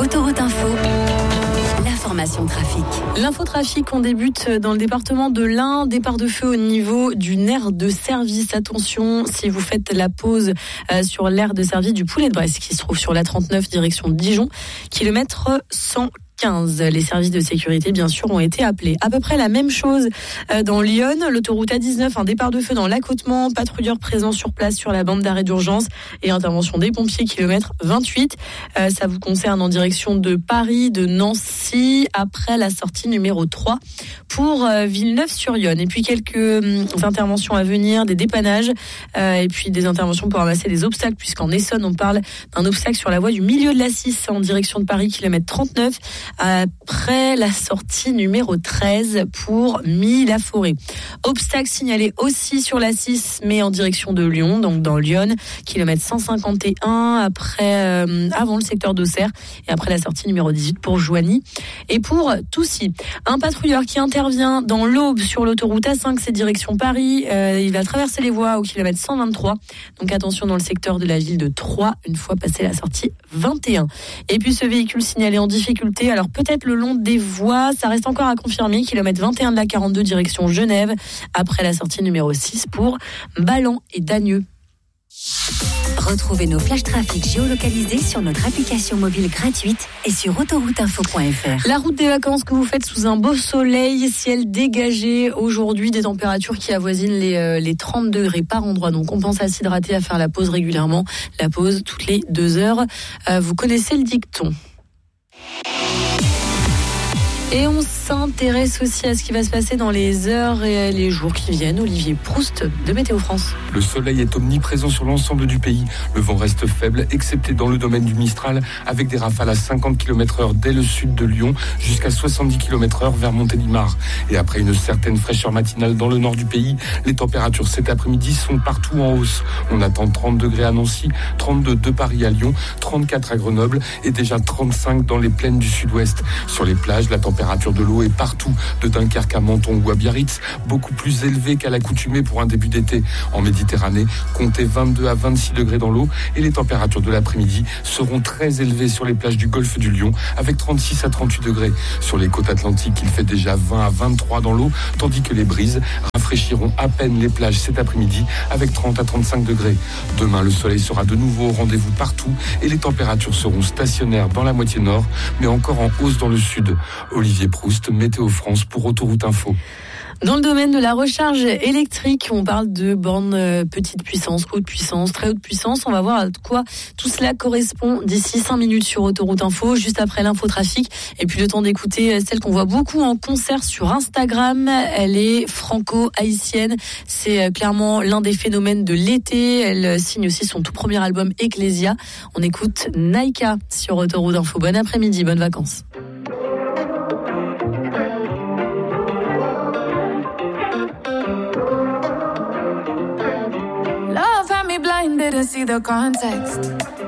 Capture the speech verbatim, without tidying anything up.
Autoroute Info, l'information trafic. L'infotrafic, on débute dans le département de l'Ain. Départ de feu au niveau du nerf de service. Attention, si vous faites la pause euh, sur l'aire de service du Poulet de Brest, qui se trouve sur la trente-neuf direction Dijon, kilomètre cent quinze. Les services de sécurité, bien sûr, ont été appelés. À peu près la même chose dans Lyon. L'autoroute A dix-neuf, un départ de feu dans l'accotement. Patrouilleurs présents sur place sur la bande d'arrêt d'urgence et intervention des pompiers, kilomètre vingt-huit. Euh, ça vous concerne en direction de Paris, de Nancy, après la sortie numéro trois pour euh, Villeneuve-sur-Yonne. Et puis quelques euh, interventions à venir, des dépannages euh, et puis des interventions pour ramasser des obstacles, puisqu'en Essonne, on parle d'un obstacle sur la voie du milieu de la six en direction de Paris, kilomètre trente-neuf. Après la sortie numéro treize pour Mi-la-Forêt. Obstacle signalé aussi sur la six, mais en direction de Lyon, donc dans Lyon, kilomètre cent cinquante et un, après, euh, avant le secteur d'Auxerre, et après la sortie numéro dix-huit pour Joigny et pour Toussy. Un patrouilleur qui intervient dans l'Aube sur l'autoroute A cinq, c'est direction Paris. Euh, il va traverser les voies au kilomètre cent vingt-trois. Donc attention dans le secteur de la ville de Troyes, une fois passé la sortie vingt et un. Et puis ce véhicule signalé en difficulté, alors peut-être le long des voies, ça reste encore à confirmer, kilomètre vingt et un de la quarante-deux direction Genève, après la sortie numéro six pour Ballan et Dagneux. Retrouvez nos flashs trafic géolocalisés sur notre application mobile gratuite et sur autoroute info point f r. La route des vacances que vous faites sous un beau soleil, ciel dégagé, aujourd'hui des températures qui avoisinent les, euh, les trente degrés par endroit. Donc on pense à s'hydrater, à faire la pause régulièrement, la pause toutes les deux heures. Euh, vous connaissez le dicton. Et on s'intéresse aussi à ce qui va se passer dans les heures et les jours qui viennent. Olivier Proust de Météo France. Le soleil est omniprésent sur l'ensemble du pays. Le vent reste faible, excepté dans le domaine du Mistral, avec des rafales à cinquante kilomètres heure dès le sud de Lyon, jusqu'à soixante-dix kilomètres heure vers Montélimar. Et après une certaine fraîcheur matinale dans le nord du pays, les températures cet après-midi sont partout en hausse. On attend trente degrés à Nancy, trente-deux de Paris à Lyon, trente-quatre à Grenoble et déjà trente-cinq dans les plaines du sud-ouest. Sur les plages, la température La température de l'eau est partout, de Dunkerque à Menton ou à Biarritz, beaucoup plus élevée qu'à l'accoutumée pour un début d'été. En Méditerranée, comptez vingt-deux à vingt-six degrés dans l'eau et les températures de l'après-midi seront très élevées sur les plages du golfe du Lion avec trente-six à trente-huit degrés. Sur les côtes atlantiques, il fait déjà vingt à vingt-trois dans l'eau, tandis que les brises rafraîchiront à peine les plages cet après-midi avec trente à trente-cinq degrés. Demain, le soleil sera de nouveau au rendez-vous partout et les températures seront stationnaires dans la moitié nord, mais encore en hausse dans le sud. Olivier Proust, Météo France pour Autoroute Info. Dans le domaine de la recharge électrique, on parle de bornes euh, petite puissance, haute puissance, très haute puissance. On va voir à quoi tout cela correspond d'ici cinq minutes sur Autoroute Info, juste après l'infotrafic. Et puis le temps d'écouter celle qu'on voit beaucoup en concert sur Instagram. Elle est franco-haïtienne. C'est euh, clairement l'un des phénomènes de l'été. Elle signe aussi son tout premier album Ecclesia. On écoute Naïka sur Autoroute Info. Bon après-midi, bonnes vacances. Love had me blinded to see the context.